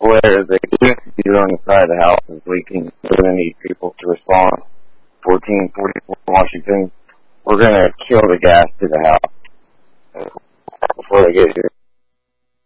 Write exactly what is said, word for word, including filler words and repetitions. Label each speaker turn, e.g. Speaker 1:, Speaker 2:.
Speaker 1: where the computer on the side of the house is leaking. We're going to need people to respond. fourteen forty-four Washington. We're going to kill the gas to the house before they get here.